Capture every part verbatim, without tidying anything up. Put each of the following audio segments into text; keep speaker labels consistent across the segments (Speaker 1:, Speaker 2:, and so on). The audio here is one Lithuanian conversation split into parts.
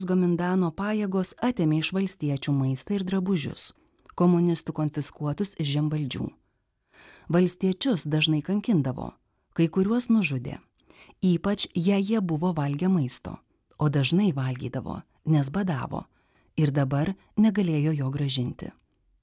Speaker 1: Gomindano pajėgos atėmė iš valstiečių maistą ir drabužius, komunistų konfiskuotus iš žemvaldžių. Valstiečius dažnai kankindavo, kai kuriuos nužudė, ypač jei jie buvo valgę maisto, o dažnai valgydavo, nes badavo ir dabar negalėjo jo gražinti.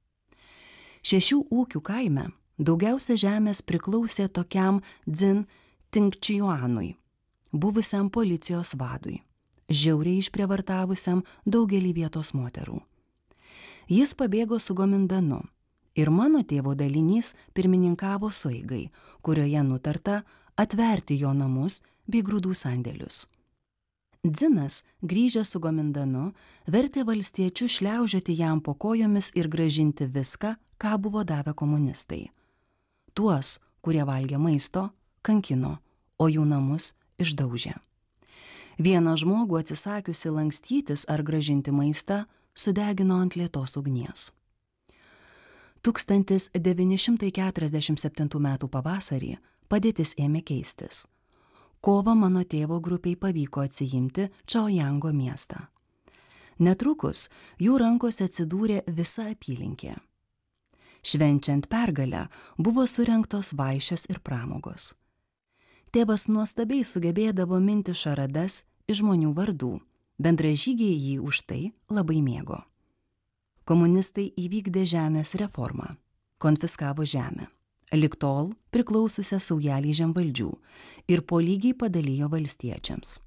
Speaker 1: Šešių ūkių kaime daugiausia žemės priklausė tokiam Dzin Tinkčiuanui, buvusiam policijos vadui, žiauriai išprievartavusiam daugelį vietos moterų. Jis pabėgo su Gomindanu ir mano tėvo dalinys pirmininkavo sueigai, kurioje nutarta atverti jo namus bei grūdų sandėlius. Dzinas, grįžęs su Gomindanu, vertė valstiečių šliaužioti jam po kojomis ir gražinti viską, ką buvo davę komunistai. Tuos, kurie valgė maisto, kankino, o jų namus išdaužė. Vieną žmogų atsisakiusi lankstytis ar gražinti maistą, sudegino ant lėtos ugnies. tūkstantis devyni šimtai keturiasdešimt septintų metų pavasarį padėtis ėmė keistis. Kovą mano tėvo grupiai pavyko atsiimti Čaojango miestą. Netrukus jų rankose atsidūrė visa apylinkė. Švenčiant pergalę buvo surengtos vaišės ir pramogos. Tėvas nuostabiai sugebėdavo minti šaradas iš žmonių vardų, bendražygiai jį už tai labai mėgo. Komunistai įvykdė žemės reformą, konfiskavo žemę, lig tol priklausiusią saujelį žemvaldžių ir po lygiai padalijo valstiečiams.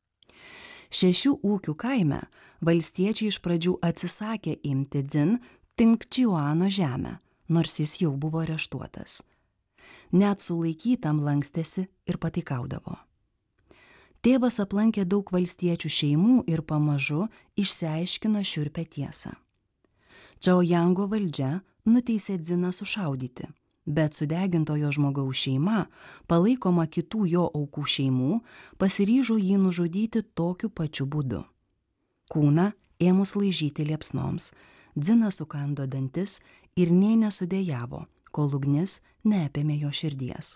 Speaker 1: Šešių ūkių kaime valstiečiai iš pradžių atsisakė imti Dzin Tinkčiuano žemę, nors jis jau buvo areštuotas. Net sulaikytam lankstėsi ir pataikaudavo. Tėvas aplankė daug valstiečių šeimų ir pamažu išsiaiškino šiurpią tiesą. Čaojango valdžia nuteisė Dziną sušaudyti, bet sudegintojo žmogaus šeima, palaikoma kitų jo aukų šeimų, pasiryžo jį nužudyti tokiu pačiu būdu. Kūną ėmus laižyti liepsnoms, Dzinas sukando dantis ir nė nesudejavo, kol ugnis neapėmė jo širdies.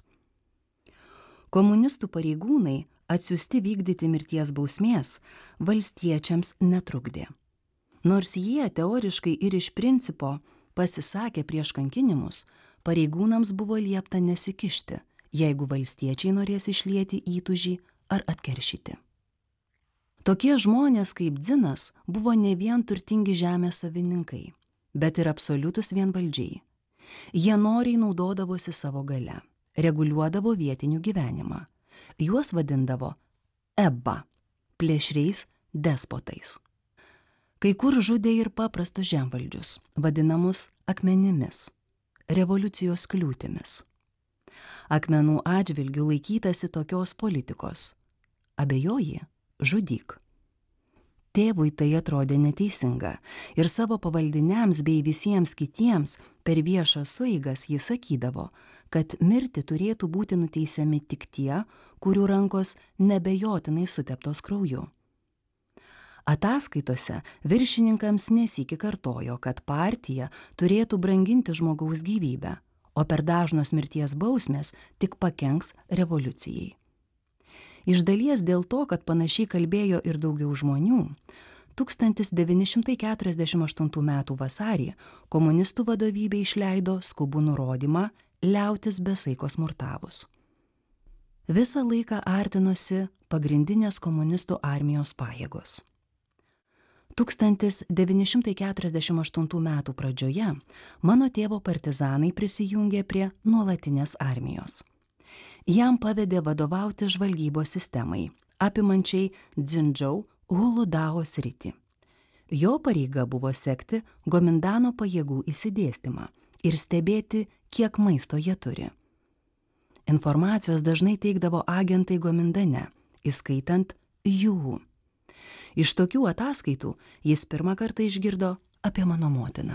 Speaker 1: Komunistų pareigūnai, atsiųsti vykdyti mirties bausmės, valstiečiams netrukdė. Nors jie teoriškai ir iš principo pasisakė prieš kankinimus, pareigūnams buvo liepta nesikišti, jeigu valstiečiai norės išlieti įtūžį ar atkeršyti. Tokie žmonės kaip Dzinas buvo ne vien turtingi žemės savininkai, bet ir absoliutus vienvaldžiai. Jie noriai naudodavosi savo galia, reguliuodavo vietinių gyvenimą. Juos vadindavo ebba, plėšriais despotais. Kai kur žudė ir paprastus žemvaldžius, vadinamus akmenimis, revoliucijos kliūtimis. Akmenų atžvilgių laikytasi tokios politikos: abejoji, žudyk. Tėvui tai atrodė neteisinga ir savo pavaldiniams bei visiems kitiems per viešas sueigas jis sakydavo, kad mirti turėtų būti nuteisiami tik tie, kurių rankos nebejotinai suteptos krauju. Ataskaitose viršininkams nesykį kartojo, kad partija turėtų branginti žmogaus gyvybę, o per dažnos mirties bausmės tik pakenks revoliucijai. Iš dalies dėl to, kad panašiai kalbėjo ir daugiau žmonių, tūkstantis devyni šimtai keturiasdešimt aštuntų metų vasarį komunistų vadovybė išleido skubų nurodymą liautis be saiko smurtavus. Visą laiką artinosi pagrindinės komunistų armijos pajėgos. tūkstantis devyni šimtai keturiasdešimt aštuntų metų pradžioje mano tėvo partizanai prisijungė prie nuolatinės armijos. Jam pavedė vadovauti žvalgybos sistemai, apimančiai Dzindžou Huludao sritį. Jo pareiga buvo sekti Gomindano pajėgų įsidėstymą ir stebėti, kiek maisto jie turi. Informacijos dažnai teikdavo agentai Gomindane, įskaitant jų. Iš tokių ataskaitų jis pirmą kartą išgirdo apie mano motiną.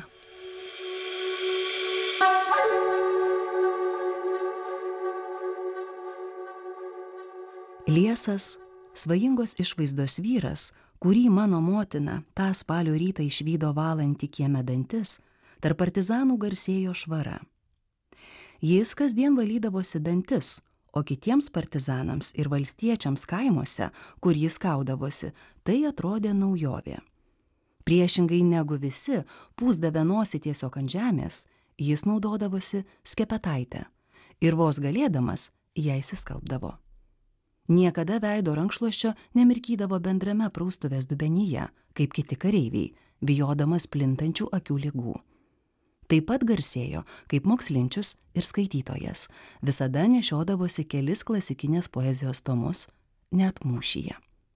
Speaker 1: Liesas, svajingos išvaizdos vyras, kurį mano motina tą spalio rytą išvydo valantį kieme dantis, tarp partizanų garsėjo švara. Jis kasdien valydavosi dantis, o kitiems partizanams ir valstiečiams kaimuose, kur jis kaudavosi, tai atrodė naujovė. Priešingai negu visi pūsdavę nosį tiesiog ant žemės, jis naudodavosi skepetaitę ir vos galėdamas ją įsiskalbdavo. Niekada veido rankšluosčio nemirkydavo bendrame praustuvės dubenyje, kaip kiti kareiviai, bijodamas plintančių akių ligų. Taip pat garsėjo kaip mokslinčius ir skaitytojas, visada nešiodavosi kelis klasikinės poezijos tomus, net mūšyje.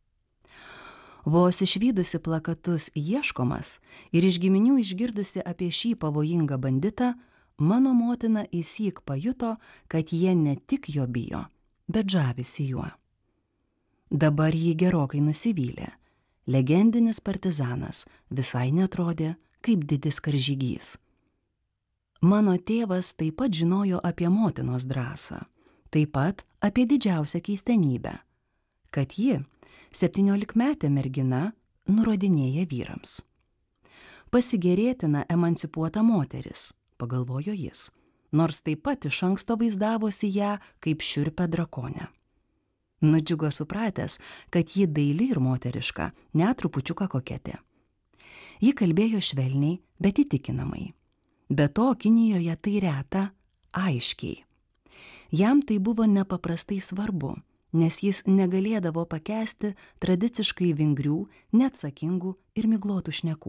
Speaker 1: Vos išvydusi plakatus ieškomas ir iš giminių išgirdusi apie šį pavojingą banditą, mano motina įsyk pajuto, kad jie ne tik jo bijo, bet žavisi juo. Dabar jį gerokai nusivylė. Legendinis partizanas visai netrodė kaip didis karžygys. Mano tėvas taip pat žinojo apie motinos drąsą, taip pat apie didžiausią keistenybę, kad ji, septyniolikmetė mergina, nurodinėja vyrams. Pasigėrėtina emancipuota moteris, pagalvojo jis, nors taip pat iš anksto vaizdavosi ją kaip šiurpią drakonę. Nudžiugo supratęs, kad ji daili ir moteriška, net trupučiuką koketė. Ji kalbėjo švelniai, bet įtikinamai. Be to, Kinijoje tai reta aiškiai. Jam tai buvo nepaprastai svarbu, nes jis negalėdavo pakęsti tradiciškai vingrių, neatsakingų ir miglotų šnekų.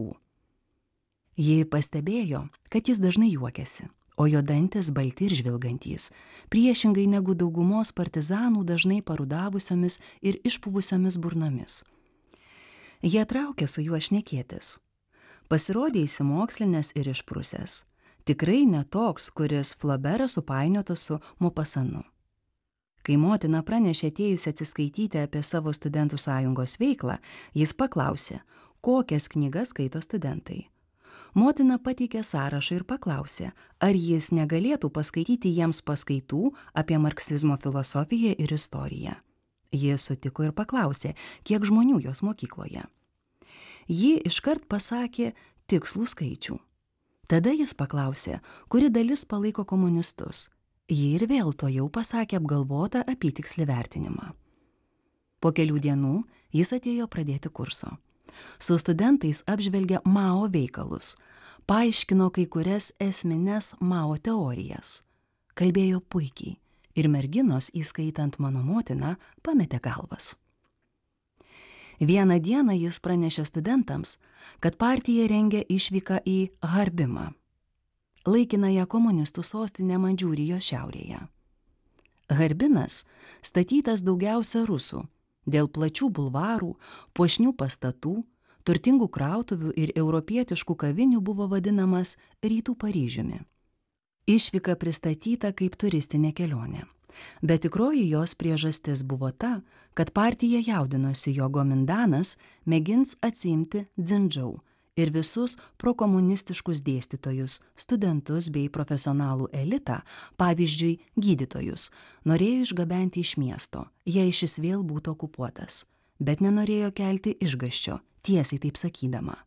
Speaker 1: Ji pastebėjo, kad jis dažnai juokiasi, o jo dantys balti ir žvilgantys, priešingai negu daugumos partizanų dažnai parudavusiomis ir išpuvusiomis burnomis. Jie traukė su juo šnekėtis. Pasirodė įsimokslinęs ir išprusęs, tikrai ne toks, kuris Flaubertą supainiotų su Maupassanu. Kai motina pranešė atėjusi atsiskaityti apie savo studentų sąjungos veiklą, jis paklausė, kokias knygas skaito studentai. Motina pateikė sąrašą ir paklausė, ar jis negalėtų paskaityti jiems paskaitų apie marksizmo filosofiją ir istoriją. Jis sutiko ir paklausė, kiek žmonių jos mokykloje. Ji iškart pasakė tikslų skaičių. Tada jis paklausė, kuri dalis palaiko komunistus. Ji ir vėl to jau pasakė apgalvotą apytikslį vertinimą. Po kelių dienų jis atėjo pradėti kurso. Su studentais apžvelgė Mao veikalus, paaiškino kai kurias esmines Mao teorijas. Kalbėjo puikiai ir merginos, įskaitant mano motiną, pametė galvas. Vieną dieną jis pranešė studentams, kad partija rengia išvyką į Harbimą, laikinąją komunistų sostinę Mandžiūrijos šiaurėje. Harbinas statytas daugiausia rusų, dėl plačių bulvarų, puošnių pastatų, turtingų krautuvių ir europietiškų kavinių buvo vadinamas Rytų Paryžiumi. Išvyka pristatyta kaip turistinė kelionė. Bet tikroji jos priežastis buvo ta, kad partija jaudinosi, jog Gomindanas mėgins atsiimti Dzindžou ir visus prokomunistiškus dėstytojus, studentus bei profesionalų elitą, pavyzdžiui, gydytojus, norėjo išgabenti iš miesto, jei šis vėl būtų okupuotas, bet nenorėjo kelti išgąsčio, tiesiai taip sakydama.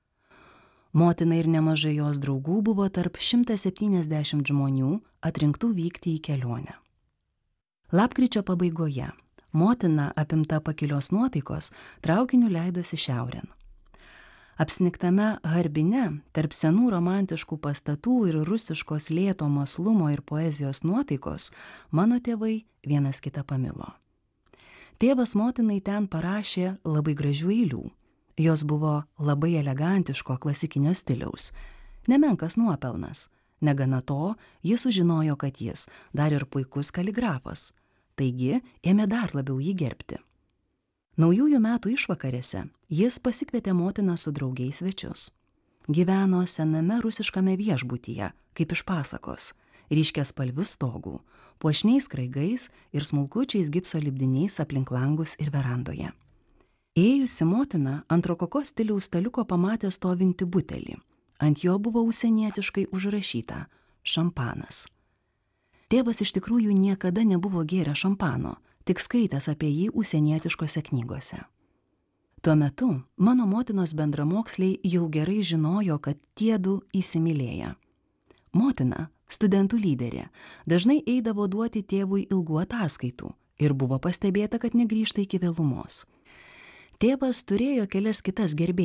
Speaker 1: Motina ir nemažai jos draugų buvo tarp šimtas septyniasdešimt žmonių atrinktų vykti į kelionę. Lapkričio pabaigoje motina, apimta pakilios nuotaikos, traukiniu leidosi šiaurėn. Apsnigtame Harbine, tarp senų romantiškų pastatų ir rusiškos lėto mąslumo ir poezijos nuotaikos, mano tėvai vienas kitą pamilo. Tėvas motinai ten parašė labai gražių eilių. Jos buvo labai elegantiško klasikinio stiliaus. Nemenkas nuopelnas. Negana to, jis sužinojo, kad jis dar ir puikus kaligrafas, taigi ėmė dar labiau jį gerbti. Naujųjų metų išvakarėse jis pasikvietė motiną su draugiais svečius. Gyveno sename rusiškame viešbutyje, kaip iš pasakos, ryškiaspalvių stogų, puošniais kraigais ir smulkučiais gipso lipdiniais aplink langus ir verandoje. Ėjusi motina ant rokoko stiliaus staliuko pamatė stovintį butelį. Ant jo buvo užsienietiškai užrašyta šampanas. Tėvas iš tikrųjų niekada nebuvo gėręs šampano, tik skaitęs apie jį užsienietiškose knygose. Tuo metu mano motinos bendramoksliai jau gerai žinojo, kad tiedu įsimylėję. Motina, studentų lyderė, dažnai eidavo duoti tėvui ilgų ataskaitų ir buvo pastebėta, kad negrįžta iki vėlumos. Tėvas turėjo kelias kitas gerbėjas.